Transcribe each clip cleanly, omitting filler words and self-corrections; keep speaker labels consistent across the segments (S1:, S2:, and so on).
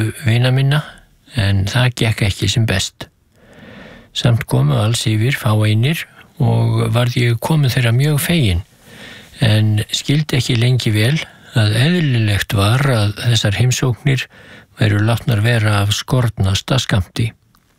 S1: vina minna, en það gekk ekki sem best. Samt komu alls yfir fáeinir og varð ég komið þeirra mjög fegin, en skildi ekki lengi vel að eðlilegt var að þessar heimsóknir væru látnar vera af skornasta skammti.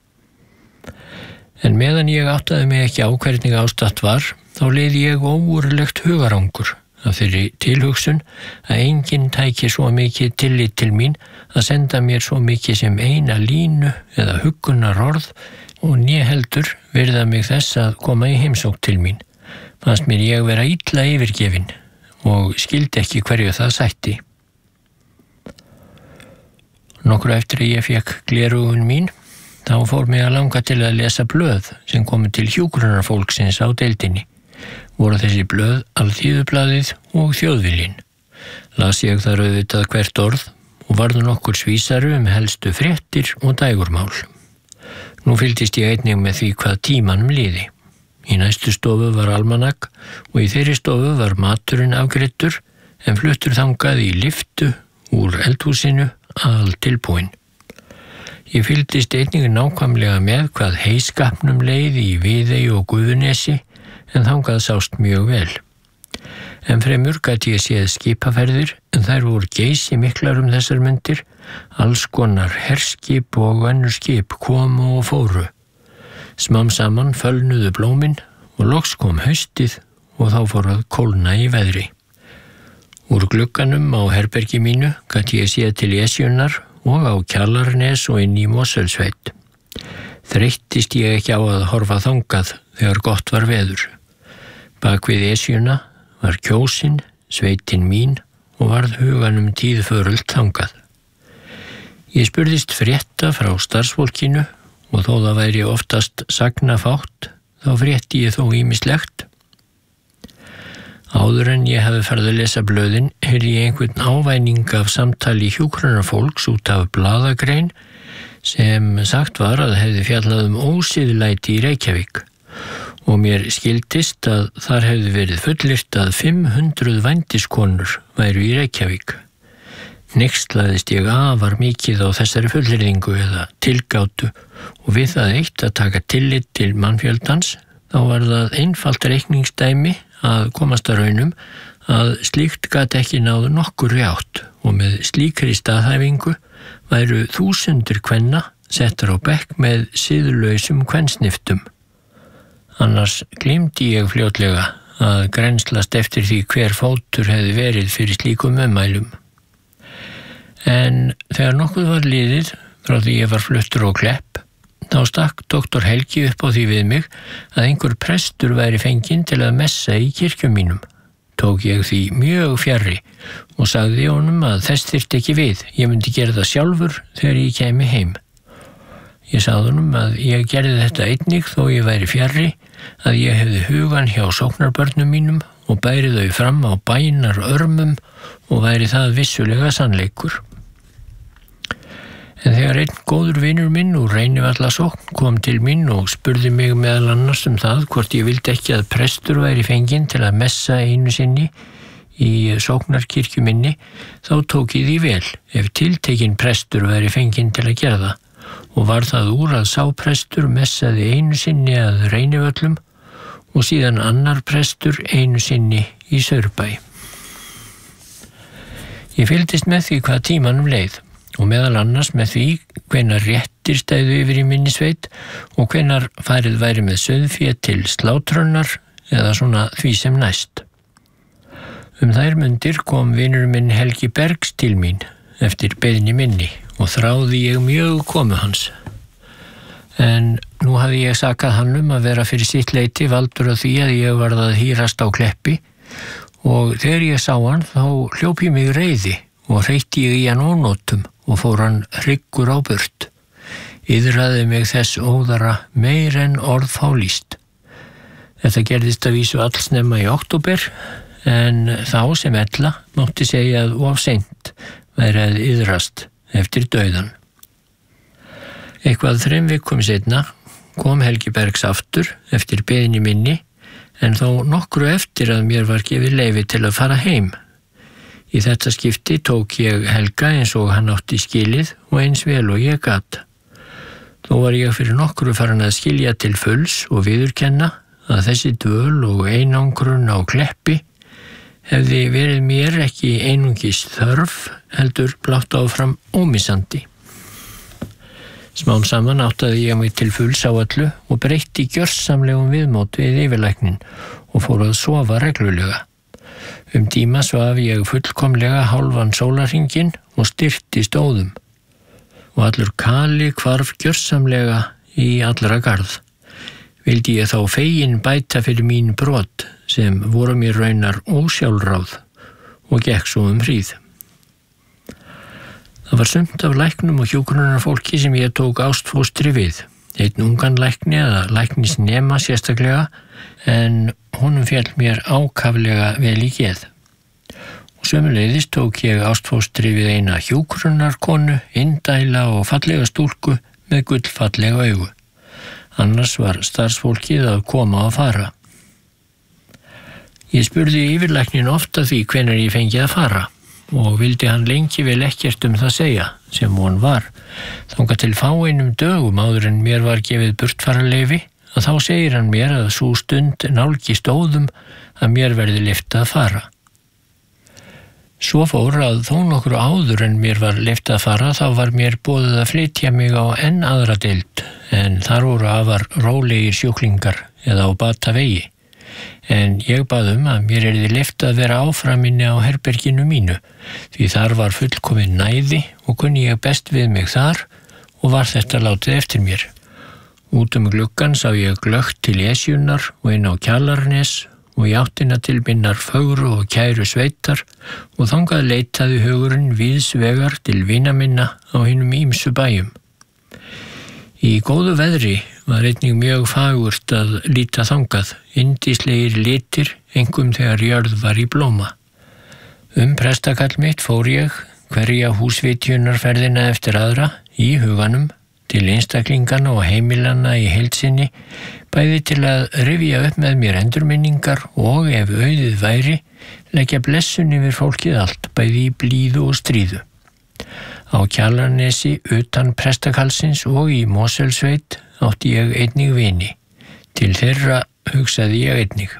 S1: En meðan ég áttaði mig ekki á hvernig ástatt var, þá leið ég ógurlegt hugarangur af þeirri tilhugsun að enginn tæki svo mikið tillit til mín að senda mér svo mikið sem eina línu eða huggunar orð og né heldur virða mig þess að koma í heimsókn til mín. Fannst mér ég vera illa yfirgefin og skildi ekki hverju það sætti. Nokkru eftir að ég fékk gleraugun mín, þá fór mig að langa til að lesa blöð sem komu til hjúkrunarfólksins á deildinni. Voru þessi blöð Alþýðublaðið og Þjóðviljinn. Las ég þar auðvitað hvert orð og varðu nokkur svísari helstu fréttir og dægurmál. Nú fylgdist ég einnig með því hvað tímanum liði. Í næstu stofu var almanakk og í þeirri stofu var maturinn afgreiddur en fluttur þangað í lyftu úr eldhúsinu al tilbúin. Ég fylgdist einnig nákvæmlega með hvað heiskapnum leið í Viðey og Gufunesi en þangað sást mjög vel. En fremur gat ég séð skipaferðir en þær voru geysi miklar þessar mundir, alls konar herskip og önnur skip komu og fóru. Smám saman fölnuðu blómin og loks kom haustið og þá fór að kólna í veðri. Úr glugganum á herbergi mínu gat ég séð til Esjunnar og á Kjalarnes og inn í Mosfellsveit. Þreyttist ég ekki á að horfa þangað þegar gott var veður. Bak við Esjuna var Kjósin, sveitin mín og varð huganum tíðförult þangað. Ég spurðist frétta frá starfsfólkinu og þó það væri oftast sagnafátt, þá frétti ég þó ýmislegt. Áður en ég hafði farið að lesa blöðin, heyrði ég einhvern ávæning af samtali hjúkrunarfólks út af blaðagrein sem sagt var að hefði fjallað ósiðlæti í Reykjavík. Og mér skildist að þar hefði verið fullyrt að 500 vændiskonur væru í Reykjavík. Hneykslaðist ég afar mikið á þessari fullyrðingu eða tilgátu og við það eitt að taka tillit til mannfjöldans, þá var það einfalt reikningsdæmi að komast að raunum að slíkt gat ekki náð nokkurri átt og með slíkri staðhæfingu væru þúsundir kvenna settar á bekk með siðlausum kvensniftum. Annars gleymdi ég fljótlega að grennslast eftir því hver fótur hefði verið fyrir slíkum ummælum. En þegar nokkuð var liðið frá því ég var fluttur á Klepp, þá stakk doktor Helgi upp á því við mig að einhver prestur væri fenginn til að messa í kirkjum mínum. Tók ég því mjög fjarri og sagði honum að þess þyrfti ekki við, ég myndi gera það sjálfur þegar ég kæmi heim. Ég sagði honum að ég gerði þetta einnig þó ég væri fjarri, að ég hefði hugan hjá sóknarbörnum mínum og bæri þau fram á bænar örmum og væri það vissulega sannleikur. En þegar einn góður vinur minn úr Reynivallasókn kom til mín og spurði mig meðal annars það hvort ég vildi ekki að prestur væri fenginn til að messa einu sinni í sóknarkirkju minni, þá tók ég því vel ef tiltekinn prestur væri fenginn til að gera það. Og var það úr að sá prestur messaði einu sinni að Reynivöllum og síðan annar prestur einu sinni í Saurbæ. Ég fylgdist með því hvað tímanum leið og meðal annars með því hvenær réttir stæðu yfir í minni sveit og hvenær farið væri með sauðfé til slátrunar eða svona því sem næst. Þær mundir kom vinur minn Helgi Bergs til mín eftir beiðni minni og þráði ég mjög komu hans. En nú hafði ég sakað hann að vera fyrir sitt leyti valdur af því að ég varð að hírast á Kleppi og þegar ég sá hann þá hljóp ég mig reiði og hreytti ég í hann ónotum og fór hann hryggur á burt. Iðraði mig þess óðara meir en orð fá lýst. Þetta gerðist að vísu allsnemma í október en þá sem ella mátti segja að of seint væri að iðrast eftir dauðan. Eitthvað 3 vikum seinna kom Helgi Bergs aftur eftir beiðni minni en þó nokkru eftir að mér var gefið leyfi til að fara heim. Í þetta skipti tók ég Helga eins og hann átti skilið og eins vel og ég gat. Þó var ég fyrir nokkru farin að skilja til fulls og viðurkenna að þessi dvöl og einangrun á Kleppi hefði verið mér ekki einungis þörf, heldur blátt áfram ómissandi. Smám saman áttaði ég mig til fulls á öllu og breytti gjörsamlegum viðmót við yfirlæknin og fór að sofa reglulega. Tíma svaf ég fullkomlega hálfan sólarhringinn og styrkti stóðum. Og allur kali hvarf gjörsamlega í allra garð. Vildi ég þá fegin bæta fyrir mín brot sem voru mér raunar ósjálfráð og gekk svo hríð. Það var sumt af læknum og hjúkrunarfólki sem ég tók ástfóstri við. Einn ungan lækni eða læknisnema sérstaklega, en honum féll mér ákaflega vel í geð. Og sömuleiðis tók ég ástfóstri við eina hjúkrunarkonu, indæla og fallega stúlku með gullfallega augu. Annars var starfsfólkið að koma og fara. Ég spurði yfirlæknin ofta því hvenær ég fengi að fara og vildi hann lengi vel ekkert það segja, sem von var. Þangað til fáeinum dögum áður en mér var gefið burtfararleyfi, að þá segir hann mér að sú stund nálgist óðum að mér verði leyft að fara. Svo fór að þó nokkru áður en mér var leyft að fara, þá var mér boðið að flytja mig á enn aðra deild, en þar voru afar rólegir sjúklingar eða á bata vegi. En ég bað að mér yrði leyft að vera áfram inni á herberginu mínu, því þar var fullkomin næði og kunni ég best við mig þar og var þetta látið eftir mér. Út gluggann sá ég glöggt til Esjunnar og inn á Kjalarnes og í áttina til minnar fögru og kæru sveitar og þangað leitaði hugurinn víðs vegar til vina minna á hinum ýmsu bæjum. Í góðu veðri var einnig mjög fagurt að líta þangað, yndislegir litir, einkum þegar jörð var í blóma. Prestakall mitt fór ég, hverja húsvitjunarferðina eftir aðra, í huganum, til einstaklingana og heimilanna í heild sinni, bæði til að rifja upp með mér endurminningar og, ef auðið væri, leggja blessun yfir fólkið allt, bæði í blíðu og stríðu. Á Kjalarnesi, utan prestakallsins og í Mosfellssveit átti ég einnig vini. Til þeirra hugsaði ég einnig.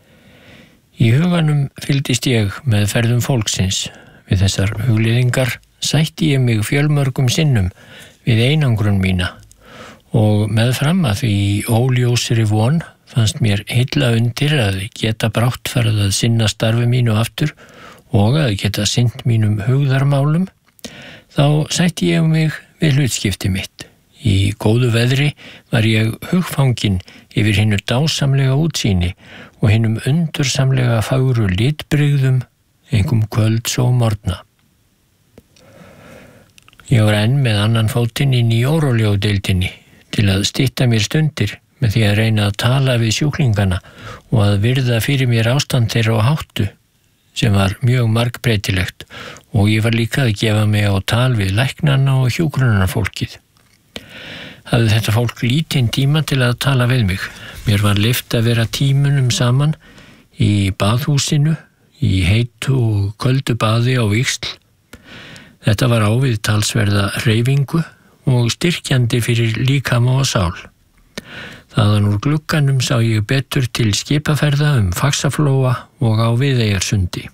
S1: Í huganum fylgdist ég með ferðum fólksins. Við þessar hugleiðingar sætti ég mig fjölmörgum sinnum við einangrun mína og meðfram að því óljósri von fannst mér illa undir að geta brátt farið að sinna starfi mínu aftur og að geta sinnt mínum hugðarmálum. Þá sætti ég mig við hlutskipti mitt. Í góðu veðri var ég hugfangin yfir hinnu dásamlega útsýni og hinnum undursamlega fagru litbrigðum, einkum kvölds og morgna. Ég var enn með annan fótinn inn í óróljódeildinni til að stytta mér stundir með því að reyna að tala við sjúklingana og að virða fyrir mér ástand þeirra og háttu, sem var mjög margbreytilegt, og ég var líka að gefa mig á tal við læknana og hjúkrunarfólkið. Hafði þetta fólk lítinn tíma til að tala við mig. Mér var leyft að vera tímunum saman í baðhúsinu, í heitu og köldu baði á víxl. Þetta var ávið talsverða hreyfingu og styrkjandi fyrir líkama og sál. Þaðan úr glugganum sá ég betur til skipaferða Faxaflóa og á Viðeyjarsundi.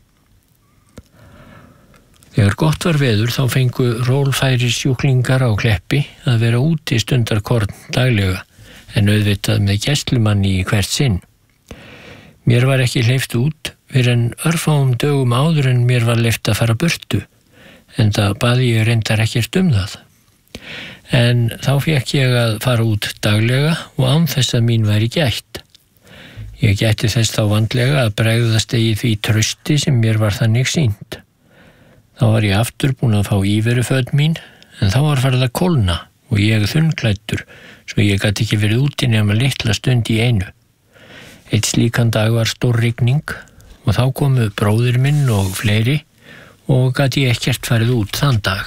S1: Þegar gott var veður þá fengu rólfærir sjúklingar á Kleppi að vera úti stundarkorn daglega, en auðvitað með gæslumanni í hvert sinn. Mér var ekki hleypt út fyrir en örfáum dögum áður en mér var leyft að fara burtu, en það baði ég reyndar ekkert það. En þá fékk ég að fara út daglega og án þess að mín væri gætt. Ég gætti þess þá vandlega að bregðast eigi því trausti sem mér var þannig sýnt. Þá var ég aftur búin að fá íveruföt mín, en þá var farið að kólna og ég þunnklæddur, svo ég gat ekki verið úti nema litla stund í einu. Eitt slíkan dag var stór rigning og þá komu bróðir minn og fleiri og gat ég ekkert farið út þann dag.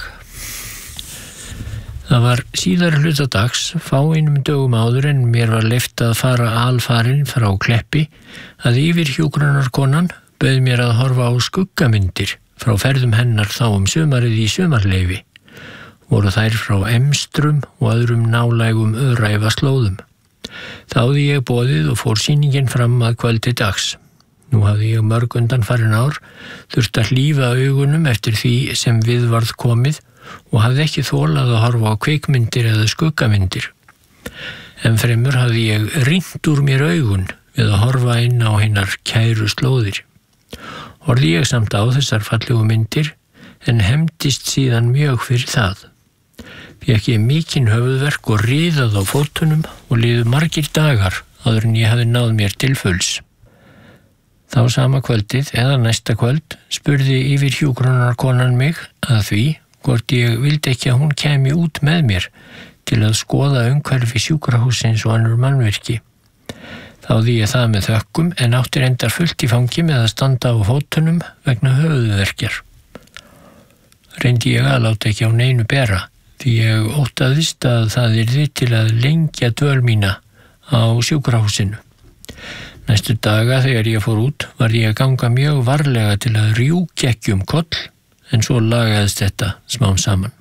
S1: Það var síðar hluta dags, fáeinum dögum áður en mér var leyft að fara alfarinn frá Kleppi, að yfirhjúkrunarkonan bauð mér að horfa á skuggamyndir frá ferðum hennar þá sumarið í sumarleyfi. Voru þær frá Emstrum og öðrum nálægum öræfa slóðum. Þáði ég boðið og fór sýningin fram að kvöldi dags. Nú hafði ég mörg undanfarin ár þurft að hlífa augunum eftir því sem við varð komið og hafði ekki þolað að horfa á kvikmyndir eða skuggamyndir. En fremur hafði ég rýnt úr mér augun við að horfa inn á hinnar kæru slóðir. Horfði ég samt á þessar fallegu myndir en hefndist síðan mjög fyrir það. Fékk ég mikinn höfuðverk og riðað á fótunum og liðu margir dagar áður en ég hafði náð mér til fulls. Þá sama kvöldið eða næsta kvöld spurði yfir hjúkrunarkonan mig að því hvort ég vildi ekki að hún kæmi út með mér til að skoða umhverfi sjúkrahússins og önnur mannvirki. Þáði ég það með þökkum en átti reyndar fullt í fangi með að standa á fótunum vegna höfuðverkjar. Reyndi ég að láta ekki á neinu bera því ég óttaðist að það yrði til að lengja dvöl mína á sjúkrahúsinu. Næstu daga þegar ég fór út var ég að ganga mjög varlega til að rjúkja ekki koll en svo lagaðist þetta smám saman.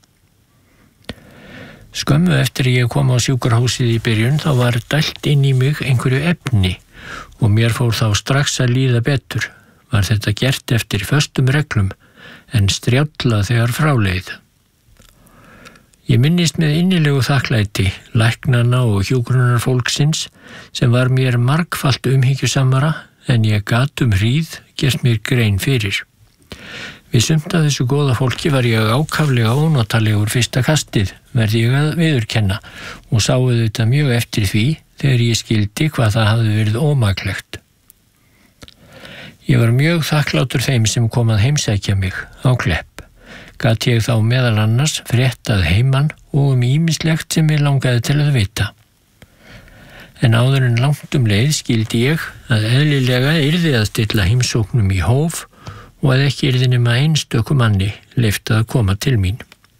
S1: Skömmu eftir ég kom á sjúkrahúsið í byrjun þá var dælt inn í mig einhverju efni og mér fór þá strax að líða betur. Var þetta gert eftir föstum reglum en strjálla þegar fráleið. Ég minnist með innilegu þakklæti læknanna og hjúkrunarfólksins sem var mér margfalt umhyggjusamara en ég gat hríð gert mér grein fyrir. Við sumt af þessu góða fólki var ég ákaflega ónotalegur fyrsta kastið, verði ég að viðurkenna og sáu þetta mjög eftir því þegar ég skildi hvað það hafði verið ómaklegt. Ég var mjög þakklátur þeim sem kom að heimsækja mig á Klepp. Gat ég þá meðal annars fréttað heiman og ýmislegt sem ég langaði til að vita. En áður en langt leið skildi ég að eðlilega yrði að stilla heimsóknum í hóf og að ekki yrði nema einstöku manni leyft að koma til mín.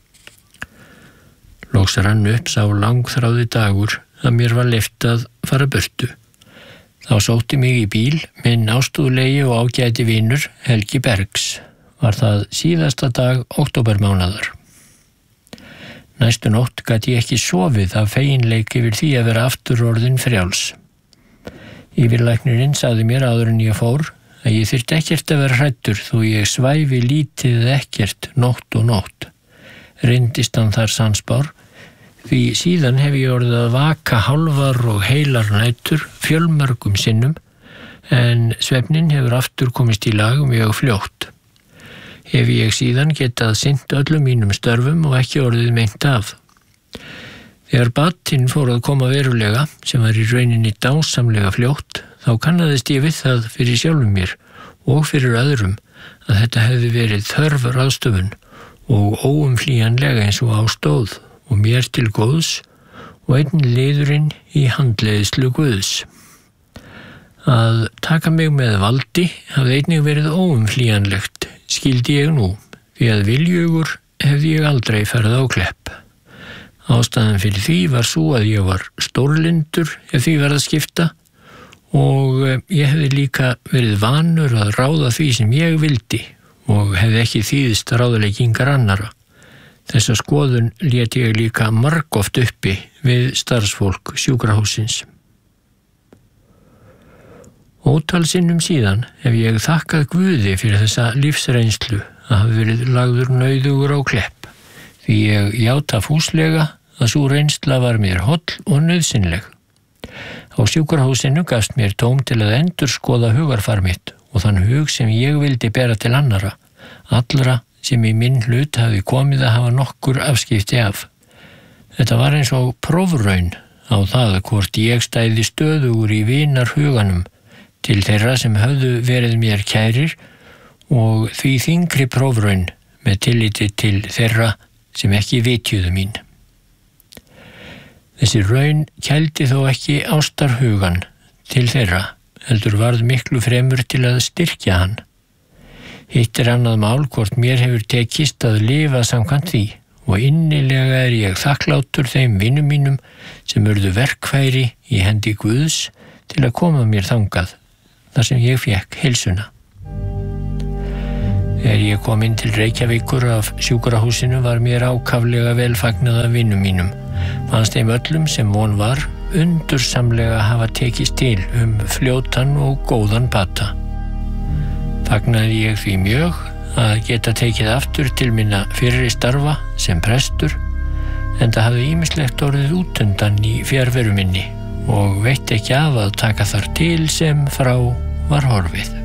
S1: Loks rann upp sá langþráði dagur að mér var leyft að fara burtu. Þá sótti mig í bíl minn ástúðlegi og ágæti vinur Helgi Bergs. Var það síðasta dag októbermánaðar. Næstu nótt gat ég ekki sofið af feginleik yfir því að vera aftur orðin frjáls. Yfirlæknirinn sagði mér áður en ég fór að ég þyrfti ekkert að vera hræddur þó ég svæfi lítið eða ekkert nótt og nótt. Reyndist hann þar sannspár því síðan hef ég orðið að vaka hálfar og heilar nætur fjölmörgum sinnum en svefnin hefur aftur komist í lag mjög fljótt. Hef ég síðan getað sinnt öllum mínum störfum og ekki orðið meint af. Þegar batinn fór að koma verulega, sem var í rauninni dásamlega fljótt, þá kannaðist ég við það fyrir sjálfum mér og fyrir öðrum að þetta hefði verið þörf ráðstöfun og óumflýjanlega eins og á stóð og mér til góðs og einn liðurinn í handleiðslu Guðs. Að taka mig með valdi hafði einnig verið óumflýjanlegt, skildi ég nú, því að viljugur hefði ég aldrei farið á Klepp. Ástæðan fyrir því var svo að ég var stórlyndur ef því var að skipta og ég hefði líka verið vanur að ráða því sem ég vildi og hefði ekki þýðist ráðleggingar annara. Þessa skoðun lét ég líka margoft uppi við starfsfólk sjúkrahússins. Ótal sinnum síðan hef ég þakkað Guði fyrir þessa lífsreynslu að hafa verið lagður nauðugur á Klepp, því ég játa fúslega að sú reynsla var mér holl og nauðsynleg. Á sjúkrahúsinu gafst mér tóm til að endurskoða hugarfar mitt og þann hug sem ég vildi bera til annara, allra sem í minn hlut hafi komið að hafa nokkur afskipti af. Þetta var eins og prófraun á það hvort ég stæði stöðugur í vinarhuganum til þeirra sem höfðu verið mér kærir og því þyngri prófraun með tilliti til þeirra sem ekki vitjuðu mín. Þessi raun kældi þó ekki ástarhugan til þeirra, heldur varð miklu fremur til að styrkja hann. Hitt annað mál hvort mér hefur tekist að lifa samkvæmt því og innilega ég þakklátur þeim vinum mínum sem urðu verkfæri í hendi Guðs til að koma mér þangað, þar sem ég fékk heilsuna. Þegar ég kom inn til Reykjavíkur af sjúkrahúsinu var mér ákaflega vel fagnað af vinum mínum. Fannst þeim öllum sem von var undursamlega hafa tekist til fljótan og góðan bata. Fagnaði ég því mjög að geta tekið aftur til minna fyrri starfa sem prestur, enda hafði ýmislegt orðið útundan í fjarveru minni og veitti ekki af að taka þar til sem frá var horfið.